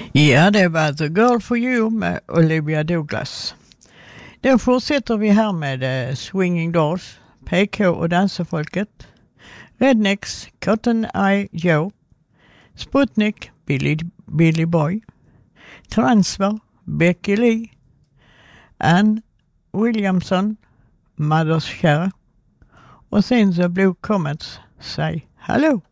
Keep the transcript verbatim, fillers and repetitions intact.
Ja, det var The Girl for You med Olivia Douglas. Då fortsätter vi här med Swinging Doors, P K och Dansefolket, Rednecks, Cotton Eye Joe, Sputnik, Billy, Billy Boy, Transfer, Becky Lee, Ann Williamson, Mother's Share och sen så Blue Comets, Say Hello.